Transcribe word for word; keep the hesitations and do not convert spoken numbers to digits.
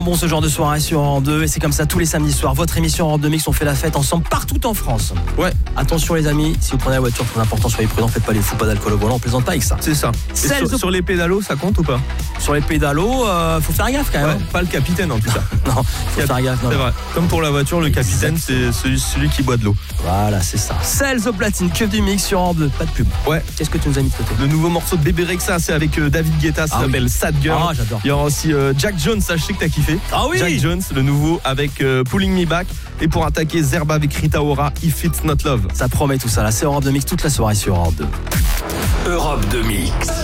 Bon, ce genre de soirée sur Europe deux, et c'est comme ça tous les samedis soirs. Votre émission Europe deux Mix, on fait la fête ensemble partout en France. Ouais. Attention les amis, si vous prenez la voiture, très important, soyez prudents, faites pas les fous, pas d'alcool au volant, on plaisante pas avec ça. C'est ça. Et sur, Celles- sur les pédalos, ça compte ou pas? Sur les pédalos, euh, faut faire gaffe quand même. Ouais, pas le capitaine en tout cas. Non, faut Cap- faire gaffe. non. C'est vrai. Comme pour la voiture, le capitaine, c'est celui, celui qui boit de l'eau. Voilà, c'est ça. Celles au platine, que du mix sur Europe deux, pas de pub. Ouais. Qu'est-ce que tu nous as mis de côté? Le nouveau morceau de Bébé Rexha, c'est avec euh, David Guetta, ça Ah oui. s'appelle Sad Girl. Ah, j'adore. Il y aura aussi euh, Jack Jones, ça je sais que t'as kiffé. Ah oui. Jack Jones, le nouveau avec euh, Pulling Me Back. Et pour attaquer, Zerba avec Rita Ora, If It's Not Love. Ça promet tout ça, là, c'est Europe deux Mix toute la soirée sur Europe deux. Europe deux Mix.